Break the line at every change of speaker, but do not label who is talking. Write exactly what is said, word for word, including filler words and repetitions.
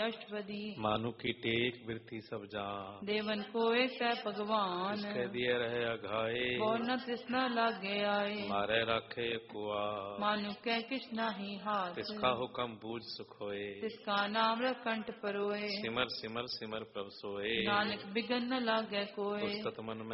अष्टपदी।
मानु की टेक वृत्ति सब जान,
देवन कोय सै भगवान।
इसके दिए रहे अघाए,
और न तृष्णा लागे आए।
मारे रखे कुआ,
मानु कै किछ नाही हाथ।
तिसका हुक्म बूझ सुख होए,
तिसका नाम रखंठ परोए।
सिमर सिमर सिमर प्रभ सोए,
नानक बिगन न लागे कोय।
पुस्तक मन में